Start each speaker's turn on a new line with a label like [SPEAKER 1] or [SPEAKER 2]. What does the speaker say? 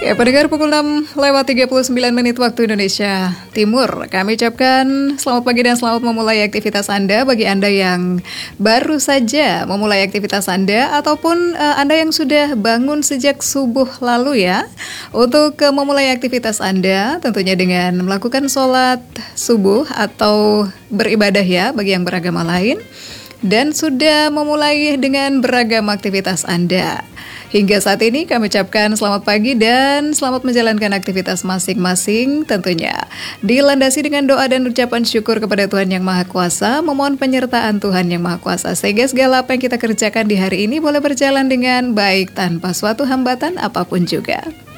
[SPEAKER 1] Ya, pendengar pukul 6:39 waktu Indonesia Timur. Kami ucapkan selamat pagi dan selamat memulai aktivitas Anda bagi Anda yang baru saja memulai aktivitas Anda ataupun Anda yang sudah bangun sejak subuh lalu ya. Untuk memulai aktivitas Anda tentunya dengan melakukan sholat subuh atau beribadah ya bagi yang beragama lain. Dan sudah memulai dengan beragam aktivitas Anda. Hingga saat ini kami ucapkan selamat pagi dan selamat menjalankan aktivitas masing-masing tentunya. Dilandasi dengan doa dan ucapan syukur kepada Tuhan Yang Maha Kuasa, memohon penyertaan Tuhan Yang Maha Kuasa sehingga segala apa yang kita kerjakan di hari ini boleh berjalan dengan baik tanpa suatu hambatan apapun juga.